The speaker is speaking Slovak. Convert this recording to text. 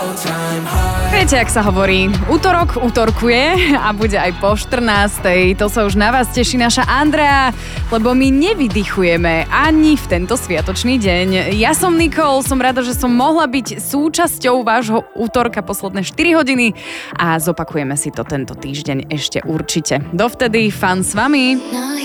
Viete, ak sa hovorí, útorok útorkuje a bude aj po 14. To sa už na vás teší naša Andrea, lebo my nevydychujeme ani v tento sviatočný deň. Ja som Nikol, som rada, že som mohla byť súčasťou vášho útorka posledné 4 hodiny a zopakujeme si to tento týždeň ešte určite. Dovtedy fan s vami.